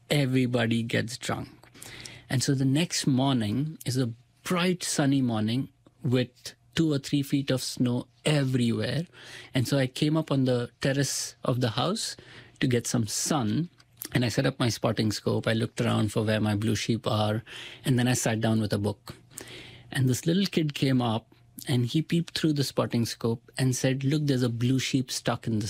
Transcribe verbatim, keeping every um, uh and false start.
everybody gets drunk. And so the next morning is a bright sunny morning with two or three feet of snow everywhere. And so I came up on the terrace of the house to get some sun. And I set up my spotting scope. I looked around for where my blue sheep are. And then I sat down with a book. And this little kid came up and he peeped through the spotting scope and said, look, there's a blue sheep stuck in the